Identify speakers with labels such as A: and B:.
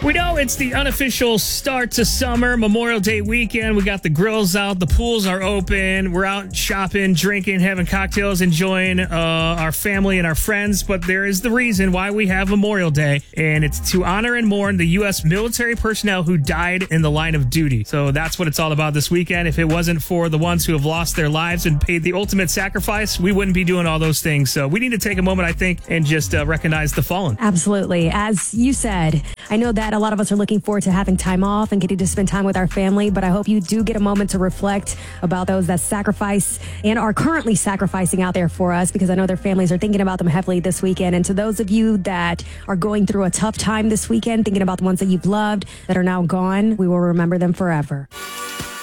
A: We know it's the unofficial start to summer, Memorial Day weekend. We got the grills out, the pools are open. We're out shopping, drinking, having cocktails, enjoying our family and our friends. But there is the reason why we have Memorial Day, and it's to honor and mourn the U.S. military personnel who died in the line of duty. So that's what it's all about this weekend. If it wasn't for the ones who have lost their lives and paid the ultimate sacrifice, we wouldn't be doing all those things. So we need to take a moment, I think, and just recognize the fallen.
B: Absolutely. As you said, I know that a lot of us are looking forward to having time off and getting to spend time with our family, but I hope you do get a moment to reflect about those that sacrifice and are currently sacrificing out there for us, because I know their families are thinking about them heavily this weekend. And to those of you that are going through a tough time this weekend, thinking about the ones that you've loved that are now gone, we will remember them forever.